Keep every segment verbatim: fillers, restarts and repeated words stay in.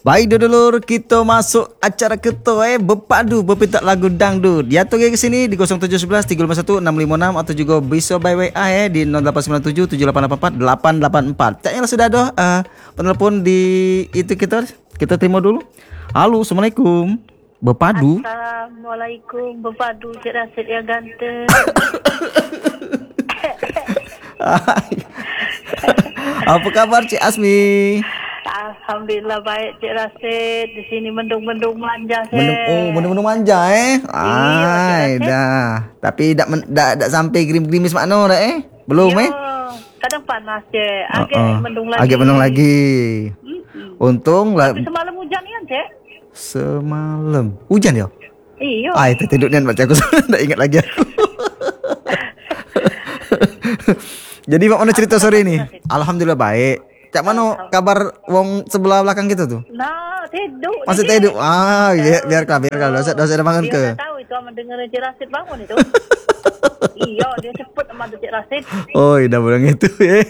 Baik dulur, kita masuk acara kita eh berpadu berpintak lagu dangdut. Ya tuh ke sini di nol tujuh satu satu tiga lima satu enam lima enam atau juga bisa by W A eh di nol delapan sembilan tujuh tujuh delapan delapan empat delapan delapan empat. Caknya sudah ada uh, penelpon di itu kita kita terima dulu. Halo, assalamualaikum. Berpadu. Assalamualaikum, berpadu Cik Rasid yang ganteng. Apa kabar Cik Asmi? Alhamdulillah baik Cik Rasid. Di sini mendung-mendung manja Cik. Mendung, oh, mendung-mendung manja eh. Ai, dah. Tapi dak dak dak sampai gerimis-gerimis makno dah eh. Belum Yo, eh. kadang panas Cik. Agak uh, uh. mendung lagi. Agak mendung lagi. Mm-mm. Untung lah. Tapi semalam hujan kan Cik? Semalam hujan ya? Iya. Ah, itu tidurnya baca aku tak ingat lagi aku. Jadi mak mana cerita sore ini? Alhamdulillah baik. Cak mana kabar wong sebelah belakang kita tuh? Nah, tidur. Masih tidur. Ah, ya, biarkan biarkan. Dosa dosa ada bangun ke. Dia tahu itu aman dengar Cik Rasid bangun itu. Iya, dia cepet sama Cik Rasid. Oh, dah bilang itu ya.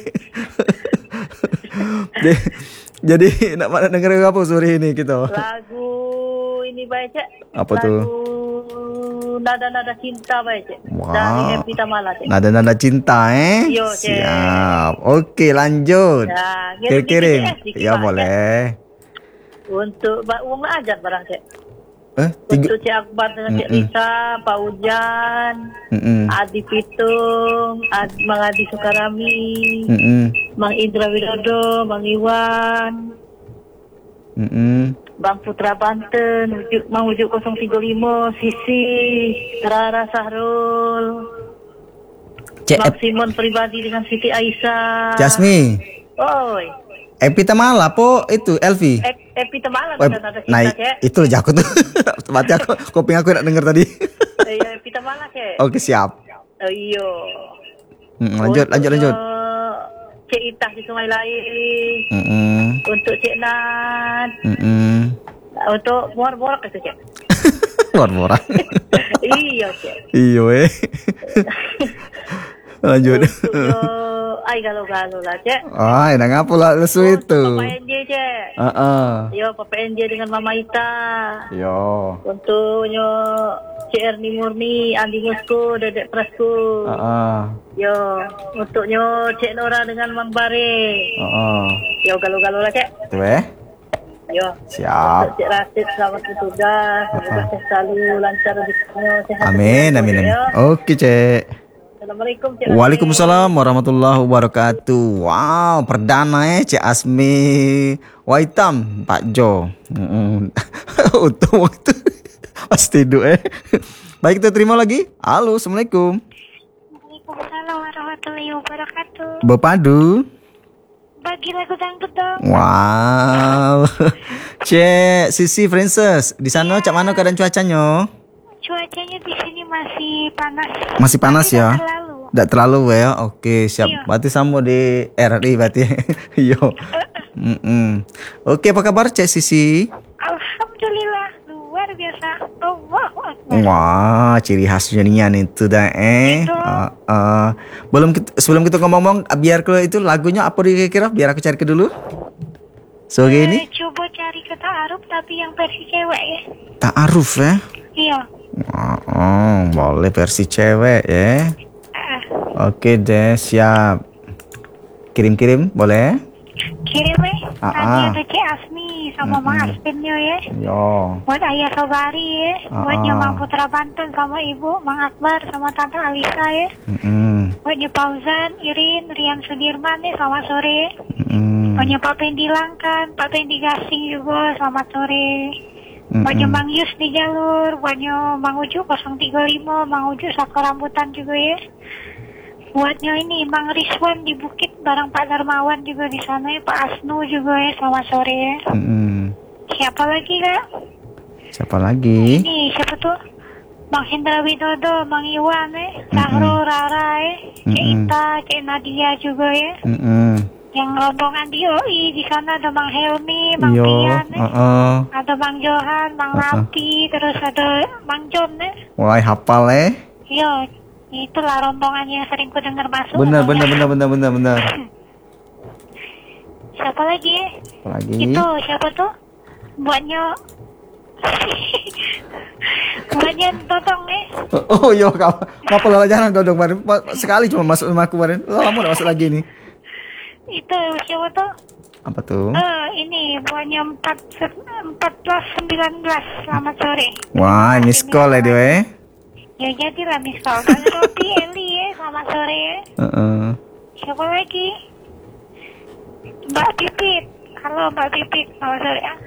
Jadi nak mana denger apa sore ini kita? Lagu ini baik Cik. Apa Lagu tuh? Nada-nada cinta baik Cik. Wow. Dari Happy Tamala Cik. Nada-nada cinta eh? Yo, Cik. Siap. Oke, lanjut. Ya, Kirim-kirim. sedikit, Ya Pak, boleh. Cik. Untuk Mbak Uang lah ajar barang Cik. Eh, tiga. Untuk Cik Akbar dengan Cik Lisa, Pak Ujan, Mm-mm. Adi Pitung, Ad, Mang Adi Sukarami, Mm-mm. Mang Indra Widodo, Mang Iwan, Mm-mm. Bang Putra Banten, Ujuk, Mang Ujuk nol tiga lima, Sisi, Rara Sahrul, Cek Bang Simon pribadi dengan Siti Aisyah. Jasmi. Oi. Epi Tamala po itu Elvi. Eh, Epi Tamala Wah, bisa ada nah, cinta Cek. itu aja aku tuh. Mati aku, kuping aku nak denger tadi. Iya, Epi Tamala Cek. Oke, siap. Oh, iya. Mm, lanjut, Untuk, lanjut, lanjut. uh, Cik Itah di Sungai Lai. Mm-mm. Untuk Cik Nat. Mm-mm. Untuk Muar-Muar itu Cik. Murah-murah. Iya Cik. Iyo eh. Lanjut. Untuk yo, ay galau-galau lah Cik. Ah, enak ngapa lah lesu itu. Papa N J Cik. Heeh. Yo, Papa N J dengan Mama Ita. Yo. Untuk nyo Cik Erni Murni, Andi Musko, Dedek Prasku. Heeh. Yo, untuk nyo Cik Nora dengan Mang Bare. Heeh. Yo, galau-galau lah Cik. Tuh eh. Yo. Siap. Untuk Cik Rasid selamat bertugas. Semoga sehat selalu lancar di sana. Sehat. Amin, amin, amin. Ya. Oke, Cek. Assalamualaikum Cik Rasid. Waalaikumsalam warahmatullahi wabarakatuh. Wow, perdana eh Cik Asmi Waitam Pak Jo. Mm-mm. Untung waktu pasti tidur eh. Baik, kita terima lagi. Halo, assalamualaikum. Waalaikumsalam warahmatullahi wabarakatuh. Berpadu. Bagi lagu dangdut dong. Wow. Cek Sisi Princess, di sana cak mana keadaan cuacanya? Cuacanya di sini masih panas. Masih panas Tapi ya? tidak terlalu. Tidak terlalu ya. Oke, siap. Iya. Berarti sama di R I berarti. Yo. Mm-mm. Oke, apa kabar Cek Sisi? Alhamdulillah luar biasa. Allahu Akbar. Wah, ciri khas nyanyian itu dah eh. Itu. Uh, uh. Belum kita, sebelum kita ngomong-ngomong, biar ke itu lagunya apa kira-kira? Biar aku cari ke dulu. Sore ini Eh, coba cari ke Ta'aruf tapi yang versi cewek ya. Ta'aruf ya. Iya. Oh, oh, boleh versi cewek ya. Eh, Oke deh, siap. Kirim-kirim boleh? kirim ya. Ah, Tadi ah. ada Cik Asmi sama Mang Aspinnya ya. Yo. Buat Ayah Sobari ya. Ah, Buatnya ah. Mang Putra Banten sama Ibu Mang Akbar sama Tante Alisa ya. Mm-mm. Buatnya Fauzan, Irin, Rian Sudirman nih selamat sore. Mm-mm. Buatnya Pak Pendi Langkan, Pak Pendi Gasing juga selamat sore. Mm-mm. Buatnya Mang Yus di jalur, buatnya Mang Uju nol tiga lima, Mang Uju Saka Rambutan juga ya. Buatnya ini Mang Rizwan di Bukit bareng Pak Darmawan juga di sana ya, Pak Asnu juga ya selamat sore ya. Mm-mm. Siapa lagi kak? Siapa lagi? Ini siapa tuh? Bang Hendra Widodo, Mang Iwan ya, Sahrul, Rara ya, Cik Mm-mm. Ita, Cik Nadia juga ya. Mm-mm. Yang rombongan di O I di sana ada Mang Helmi, Mang Yo. Pian, eh. Uh-uh. ada Mang Johan, Mang Uh-uh. Rapi, terus ada Mang John eh. Wah, hafal eh. Yo, itulah rombongannya yang sering ku dengar masuk. Benar, benar, ngomongnya. benar, benar, benar, benar. Siapa lagi? Apa lagi? Itu siapa tuh? Buatnya buatnya totong eh. Oh iya, kau ngapa lah jarang dodong kemarin. Sekali cuma masuk rumahku kemarin. Lama udah masuk lagi nih. Itu siapa tuh? Apa tuh? Eh ini buahnya empat empat belas sembilan belas. Selamat sore. Wah, ini sekolah dia eh. Ya jadilah misal. Kan Roti Eli ya. Selamat sore ya. Heeh. Siapa lagi? Mbak Pipit. Halo Mbak Pipit. Selamat sore ya.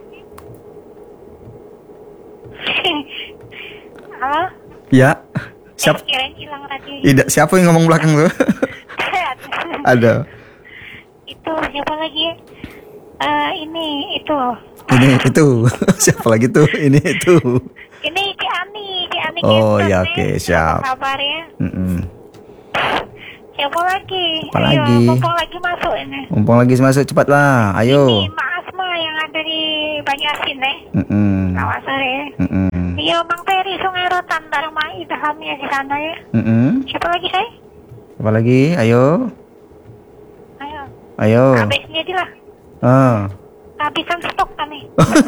Halo. Ya. Siapa? Eh, kirain hilang radio. Tidak, siapa yang ngomong belakang tuh? Ada. Itu siapa lagi? Eh ini itu. Ini itu. Siapa lagi tuh? Ini itu. Ini Ci Ani, Ci Ani Oh, Kinten, ya, nih. oke, siap. Apa kabar ya? Mm-mm. Siapa lagi? Apa Ayo, lagi? mumpung lagi masuk ini. Mumpung lagi masuk cepatlah. Ayo. Ini Mak Asma yang ada di Banjarmasin nih. Mm-mm. Selamat sore. Mm-mm. Iya, Mang Peri Sungai Rotan bareng Mak Idham ya di sana ya. Mm-mm. Siapa lagi saya? Apa lagi? Ayo. Ayo. Ayo. Habis jadilah. Ah. Habisan stok kami.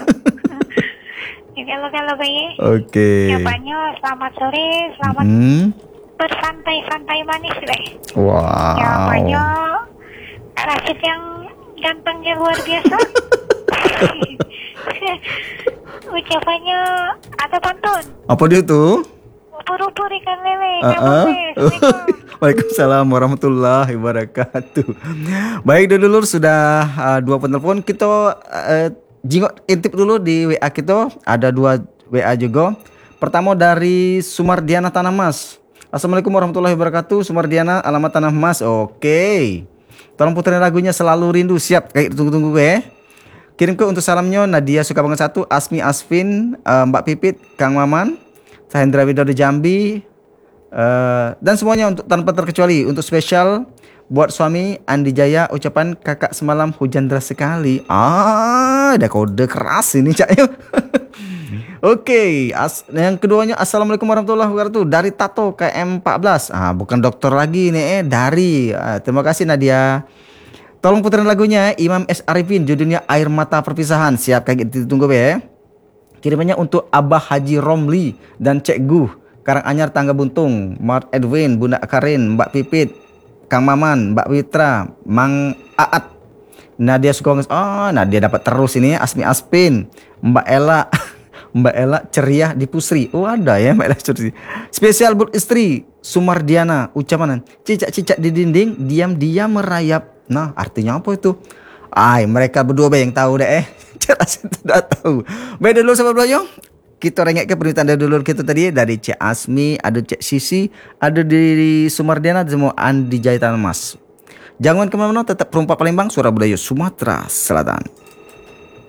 Ya kalau-kalau bayi. Oke. Jawabannya selamat sore, selamat Hmm. bersantai-santai manis deh. Wow. Jawabannya Kak Rashid yang gantengnya luar biasa. Ucapannya ada pantun. Apa dia tuh? Ubur-ubur ikan lele. Ah, Kamu ah. wes, Assalamualaikum. Waalaikumsalam warahmatullahi wabarakatuh. Baik dulur sudah uh, dua penelpon kita uh, jingok intip dulu di W A kita. Ada dua W A juga. Pertama dari Sumardiana Tanah Mas. Assalamualaikum warahmatullahi wabarakatuh. Sumardiana alamat Tanah Mas. Oke. Tolong puterin lagunya Selalu Rindu. Siap. Kayak tunggu-tunggu gue. Kirim ke untuk salamnya Nadia Suka Banget satu, Asmi Asvin, uh, Mbak Pipit, Kang Maman, Sahendra Widodo Jambi, uh, dan semuanya untuk tanpa terkecuali untuk spesial buat suami Andi Jaya ucapan kakak semalam hujan deras sekali. Ah, ada kode keras ini Cak. Oke, as yang keduanya Assalamualaikum warahmatullahi wabarakatuh dari Tato K M empat belas. Ah, bukan dokter lagi nih eh dari. Ah, terima kasih Nadia. Tolong puterin lagunya Imam S. Arifin judulnya Air Mata Perpisahan. Siap kayak gitu tunggu ya. Kirimannya untuk Abah Haji Romli dan Cek Guh, Karanganyar Tangga Buntung, Mart Edwin, Bunda Karin, Mbak Pipit, Kang Maman, Mbak Witra, Mang Aat, Nadia Sukong. Oh, Nadia dapat terus ini Asmi Aspin, Mbak Ella, Mbak Ella ceria di Pusri. Oh ada ya Mbak Ella ceria. Spesial buat istri Sumardiana ucapan cicak-cicak di dinding diam-diam merayap. Nah artinya apa itu? Ay mereka berdua be yang tahu deh eh. Jelas tidak tahu. Baik dulu sahabat belajar. Kita rengek ke permintaan dari dulur kita tadi dari Cik Asmi, ada Cik Sisi, ada di Sumardiana, semua Andi Jaitan Mas. Jangan kemana-mana, tetap perumpak Palembang, Suara Budaya Sumatera Selatan.